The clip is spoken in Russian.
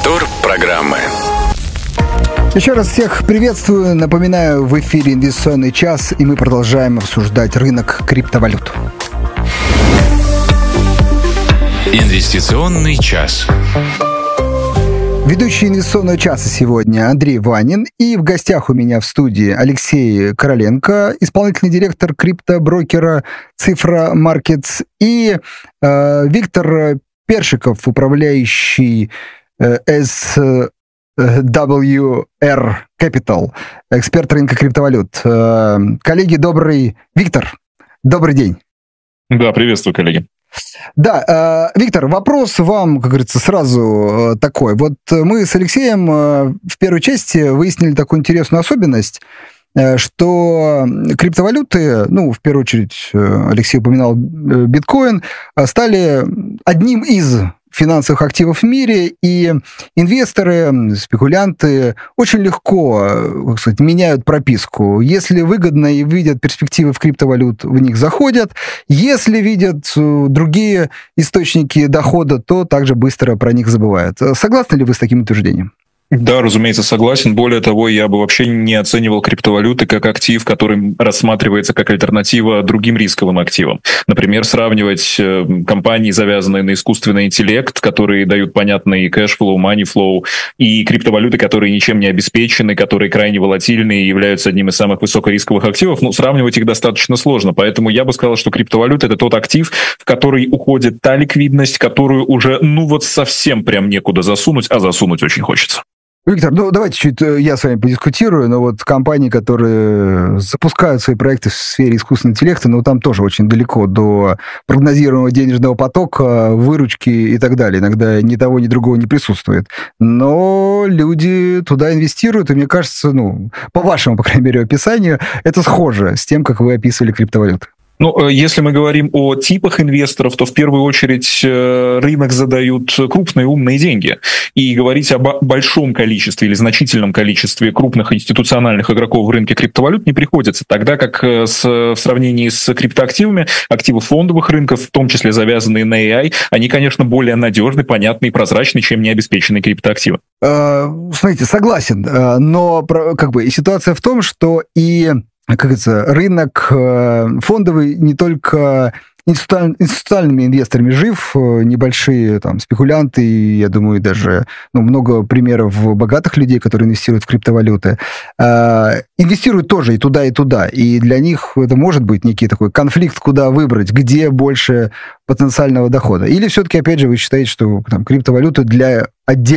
Повтор программы. Еще раз всех приветствую. Напоминаю, в эфире «Инвестиционный час», и мы продолжаем обсуждать рынок криптовалют. Инвестиционный час. Ведущий «Инвестиционного часа» сегодня Андрей Ванин. И в гостях у меня в студии Алексей Короленко, исполнительный директор криптоброкера «Цифра Маркетс», и Виктор Першиков, управляющий SWR Capital, эксперт рынка криптовалют. Коллеги, Виктор, добрый день. Да, приветствую, коллеги. Да, Виктор, вопрос вам, как говорится, сразу такой. Вот мы с Алексеем в первой части выяснили такую интересную особенность, что криптовалюты, в первую очередь, Алексей упоминал биткоин, стали одним из финансовых активов в мире, и инвесторы, спекулянты очень легко, как сказать, меняют прописку. Если выгодно и видят перспективы в криптовалют, в них заходят. Если видят другие источники дохода, то также быстро про них забывают. Согласны ли вы с таким утверждением? Да, разумеется, согласен. Более того, я бы вообще не оценивал криптовалюты как актив, который рассматривается как альтернатива другим рисковым активам. Например, сравнивать компании, завязанные на искусственный интеллект, которые дают понятный кэшфлоу, манифлоу, и криптовалюты, которые ничем не обеспечены, которые крайне волатильны и являются одним из самых высокорисковых активов, сравнивать их достаточно сложно. Поэтому я бы сказал, что криптовалюта — это тот актив, в который уходит та ликвидность, которую уже, совсем прям некуда засунуть, а засунуть очень хочется. Виктор, давайте чуть я с вами подискутирую, но вот компании, которые запускают свои проекты в сфере искусственного интеллекта, там тоже очень далеко до прогнозируемого денежного потока, выручки и так далее. Иногда ни того, ни другого не присутствует. Но люди туда инвестируют, и мне кажется, по вашему, по крайней мере, описанию, это схоже с тем, как вы описывали криптовалюты. Если мы говорим о типах инвесторов, то в первую очередь рынок задают крупные умные деньги. И говорить о большом количестве или значительном количестве крупных институциональных игроков в рынке криптовалют не приходится. Тогда как в сравнении с криптоактивами, активы фондовых рынков, в том числе завязанные на AI, они, конечно, более надежны, понятны и прозрачны, чем необеспеченные криптоактивы. Смотрите, согласен. Но ситуация в том, что рынок фондовый не только институциональными инвесторами жив, небольшие спекулянты, и, я думаю, даже много примеров богатых людей, которые инвестируют в криптовалюты, инвестируют тоже и туда, и туда. И для них это может быть некий такой конфликт, куда выбрать, где больше потенциального дохода. Или все-таки, опять же, вы считаете, что криптовалюта для отдельных